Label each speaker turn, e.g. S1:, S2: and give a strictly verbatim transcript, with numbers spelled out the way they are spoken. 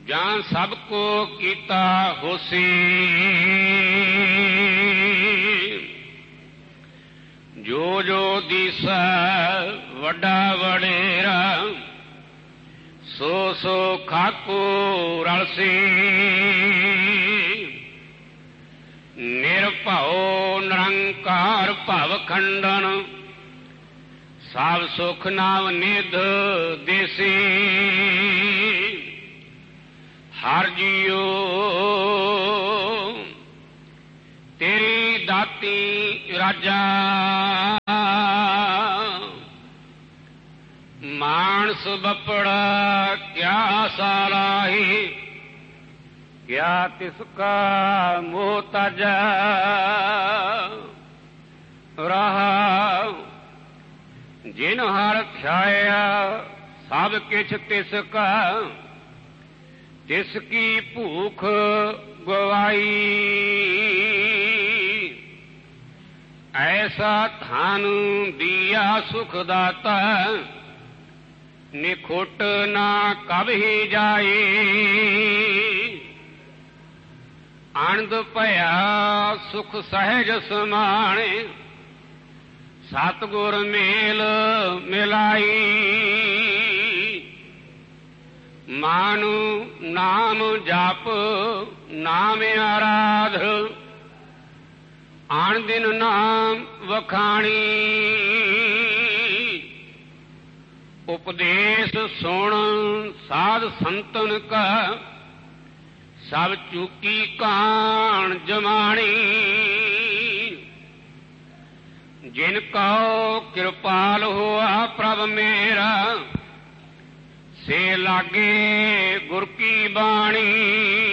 S1: ਜਾਂ ਸਭ ਕੋ ਕੀਤਾ ਹੋਸੀ। ਜੋ ਜੋ ਦੀਸੈ ਵੱਡਾ ਵਡੇਰਾ, ਸੋ ਸੋ ਖਾਕੂ ਰਲਸੀ। ਨਿਰਭਉ ਨਿਰੰਕਾਰ ਭਵ ਖੰਡਨ, ਸਭ ਸੁਖ ਨਾਮ ਨਿਧ ਦੇਸੀ। ਹਰ ਜੀਓ ਤੇਰੀ ਦਾਤੀ ਰਾਜਾ, ਮਾਨਸ ਬਪੜਾ ਕਿਆ ਸਾਲਾਹੀ। ਕਿਆ ਤਿਸਕਾ ਮੋਹਤਾਜਾ ਰਹਾ। ਜਿਨ ਹਰ ਖਿਆਇਆ ਸਭ ਕਿਛ ਤਿਸ ਕਾ, ਤਿਸ ਕੀ ਭੂਖ ਗਵਾਈ। ਐਸਾ ਧਨ ਦੀਆ ਸੁਖ ਦਾਤਾ, ਨਿਖੁੱਟ ਨਾ ਕਬਹੀ ਜਾਈ। ਆਨੰਦ ਭਇਆ ਸੁਖ ਸਹਿਜ ਸਮਾਣੇ, ਸਤਿਗੁਰ ਮੇਲ ਮਿਲਾਈ। ਮਾਨੁ ਨਾਮ ਜਪ ਨਾਮ ਆਰਾਧ, ਆਣ ਦਿਨ ਨਾਮ ਵਖਾਣੀ। ਉਪਦੇਸ਼ ਸੁਣ ਸਾਧ ਸੰਤਨ ਕਾ, ਸਭ ਚੂਕੀ ਕਾਣ ਜਮਾਣੀ। ਜਿਨ ਕਉ ਕਿਰਪਾਲ ਹੋਆ ਪ੍ਰਭ ਮੇਰਾ, ਸੇ ਲਾਗੇ ਗੁਰ ਕੀ ਬਾਣੀ।